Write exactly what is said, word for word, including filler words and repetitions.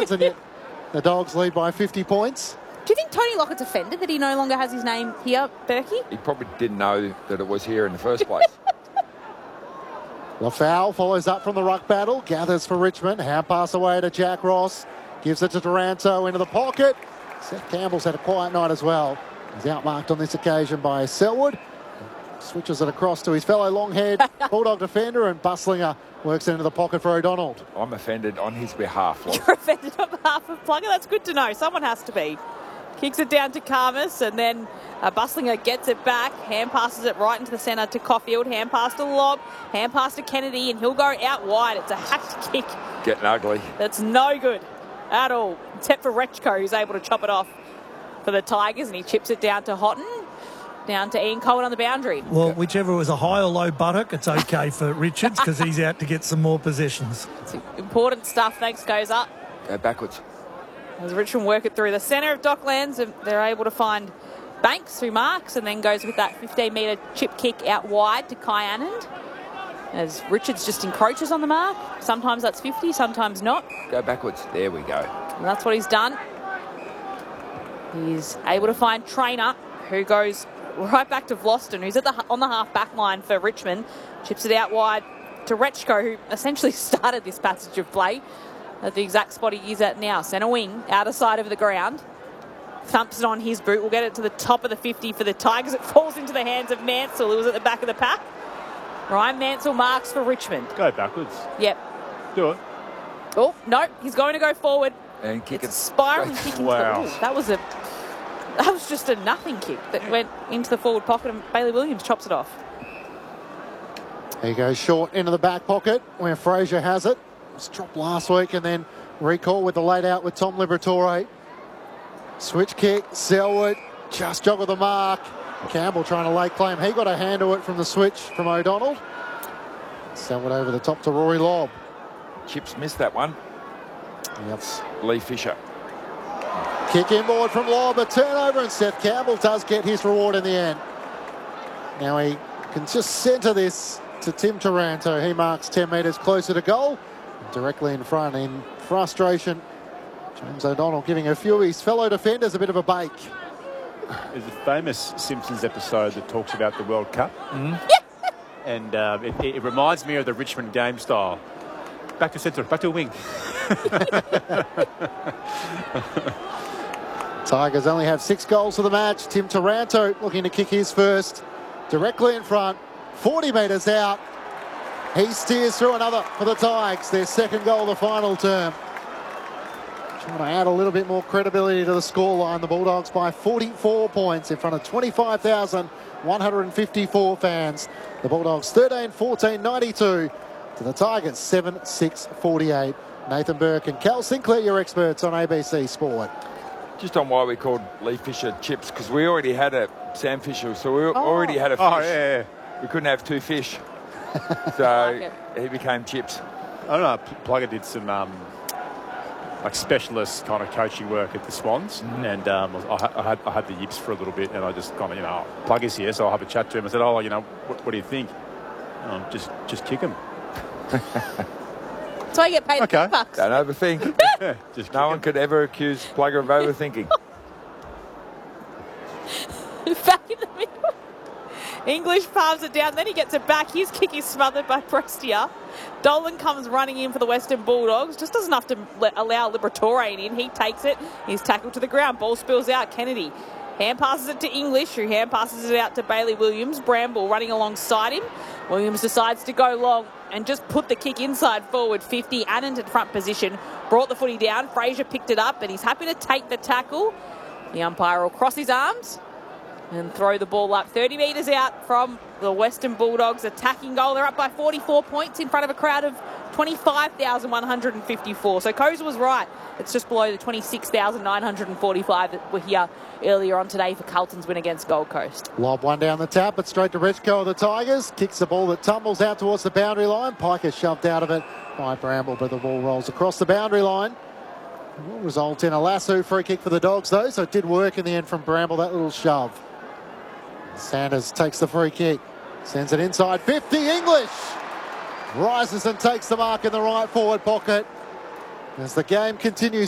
seconds, and yet the Dogs lead by fifty points. Do you think Tony Lockett's offended that he no longer has his name here, Berkey? He probably didn't know that it was here in the first place. The foul follows up from the ruck battle, gathers for Richmond, hand pass away to Jack Ross, gives it to Taranto into the pocket. Seth Campbell's had a quiet night as well. He's outmarked on this occasion by Selwood. Switches it across to his fellow long-haired Bulldog defender, and Bustlinger works into the pocket for O'Donnell. I'm offended on his behalf. Loz. You're offended on behalf of Plugger? That's good to know. Someone has to be. Kicks it down to Karmas, and then uh, Bustlinger gets it back. Hand passes it right into the centre to Caulfield. Hand pass to Lobb. Hand pass to Kennedy, and he'll go out wide. It's a hacked kick. Getting ugly. That's no good at all, except for Rechko, who's able to chop it off for the Tigers, and he chips it down to Houghton. Down to Ian Cohen on the boundary. Well, whichever was a high or low buttock, it's okay for Richards because he's out to get some more possessions. It's important stuff. Thanks, goes up. Go backwards. As Richmond work it through the centre of Docklands, and they're able to find Banks through marks, and then goes with that fifteen metre chip kick out wide to Kai Anand. As Richards just encroaches on the mark. Sometimes that's fifty, sometimes not. Go backwards. There we go. And that's what he's done. He's able to find Trainer, who goes right back to Vlosten, who's at the on the half back line for Richmond. Chips it out wide to Rechko, who essentially started this passage of play at the exact spot he is at now. Centre wing, outer side of the ground. Thumps it on his boot. We'll get it to the top of the fifty for the Tigers. It falls into the hands of Mansell, who was at the back of the pack. Ryan Mansell marks for Richmond. Go backwards. Yep. Do it. Oh, no, he's going to go forward. And kick It's it. spiraling kicking. Wow. Ooh, that was a that was just a nothing kick that went into the forward pocket, and Bailey Williams chops it off. He goes short into the back pocket where Fraser has it. It was dropped last week, and then recall with the laid out with Tom Liberatore. Switch kick, Selwood just joggled the mark. Campbell trying to lay claim. He got a hand to it from the switch from O'Donnell. Selwood over the top to Rory Lobb. Chips missed that one. Yep. Lee Fisher. Kick inboard from Lobb, a turnover, and Seth Campbell does get his reward in the end. Now he can just centre this to Tim Taranto. He marks ten metres closer to goal, directly in front in frustration. James O'Donnell giving a few of his fellow defenders a bit of a bake. There's a famous Simpsons episode that talks about the World Cup. Mm. And uh, it, it reminds me of the Richmond game style. Back to centre, back to wing. Tigers only have six goals for the match. Tim Taranto looking to kick his first. Directly in front, forty metres out. He steers through another for the Tigers, their second goal of the final term. Trying to add a little bit more credibility to the scoreline. The Bulldogs by forty-four points in front of twenty-five thousand one hundred fifty-four fans. The Bulldogs thirteen fourteen ninety-two to the Tigers seven six forty-eight. Nathan Burke and Cal Sinclair, your experts on A B C Sport. Just on why we called Lee Fisher chips, because we already had a Sam Fisher, so we already had a fish. Oh, yeah, yeah. We couldn't have two fish. So he became chips. I don't know, Plugger did some um, like specialist kind of coaching work at the Swans, mm-hmm. and um, I, I, had, I had the yips for a little bit, and I just kind of, you know, Plugger's here, so I'll have a chat to him. I said, oh, you know, what, what do you think? Oh, just, just kick him. So I get paid Okay. the bucks. Don't overthink. Yeah, just No one him. could ever accuse Plugger of overthinking. Back in the middle. English palms it down, then he gets it back. His kick is smothered by Prestia. Dolan comes running in for the Western Bulldogs. Just does enough to let, allow Liberatore in. He takes it. He's tackled to the ground. Ball spills out. Kennedy hand passes it to English, who hand passes it out to Bailey Williams. Bramble running alongside him. Williams decides to go long and just put the kick inside forward fifty. Anand in front position. Brought the footy down. Fraser picked it up, and he's happy to take the tackle. The umpire will cross his arms and throw the ball up thirty metres out from the Western Bulldogs. Attacking goal. They're up by forty-four points in front of a crowd of twenty-five thousand one hundred fifty-four. So Koza was right. It's just below the twenty-six thousand nine hundred forty-five that were here earlier on today for Carlton's win against Gold Coast. Lob one down the tap, but straight to Rechko of the Tigers. Kicks the ball that tumbles out towards the boundary line. Pike is shoved out of it by Bramble, but the ball rolls across the boundary line. It will result in a lasso free kick for the Dogs, though, so it did work in the end from Bramble, that little shove. Sanders takes the free kick, sends it inside fifty. English rises and takes the mark in the right forward pocket as the game continues.